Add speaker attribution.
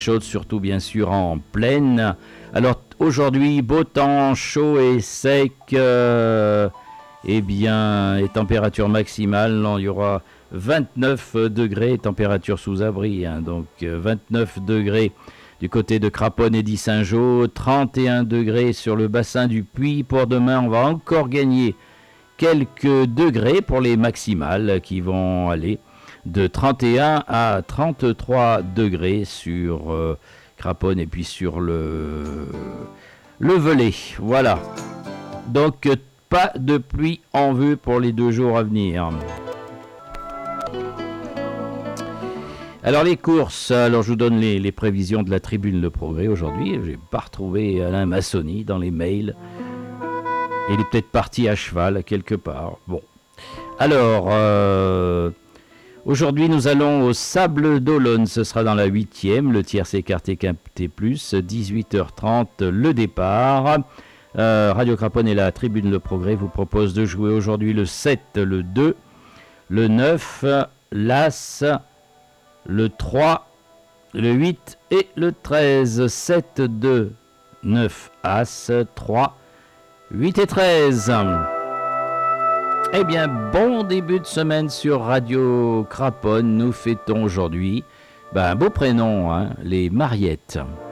Speaker 1: chaude, surtout bien sûr en plaine. Alors aujourd'hui, beau temps, chaud et sec, et température maximale, il y aura 29 degrés, température sous abri, donc 29 degrés du côté de Craponne et d'Issingeau, 31 degrés sur le bassin du Puy. Pour demain, on va encore gagner quelques degrés pour les maximales qui vont aller de 31 à 33 degrés sur Craponne et puis sur le Velay. Voilà. Donc pas de pluie en vue pour les 2 jours à venir. Alors les courses, alors je vous donne les prévisions de la Tribune Le Progrès aujourd'hui. Je n'ai pas retrouvé Alain Massoni dans les mails. Il est peut-être parti à cheval quelque part. Bon. Alors, aujourd'hui nous allons au Sable d'Olonne. Ce sera dans la 8e. Le tierce écarté quinté plus. 18h30 le départ. Radio Craponne et la Tribune Le Progrès vous propose de jouer aujourd'hui le 7, le 2, le 9, l'As, le 3, le 8 et le 13. 7, 2, 9, As, 3, 8 et 13. Eh bien, bon début de semaine sur Radio Craponne. Nous fêtons aujourd'hui un beau prénom, les Mariettes.